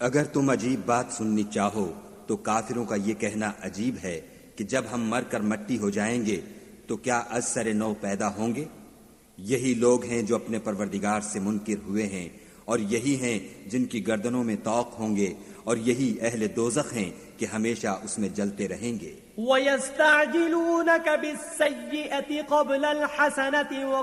अगर तुम अजीब बात सुननी चाहो तो काफिरों का ये कहना अजीब है कि जब हम मरकर मट्टी हो जाएंगे तो क्या अज़सरे नौ पैदा होंगे। यही लोग हैं जो अपने परवरदिगार से मुनकिर हुए हैं और यही हैं जिनकी गर्दनों में तौक होंगे और यही अहले दोज़ख हैं कि हमेशा उसमें जलते रहेंगे। वयस्तअजिलूनक बिस्सय्यिअति क़ब्ल अल-हसनति व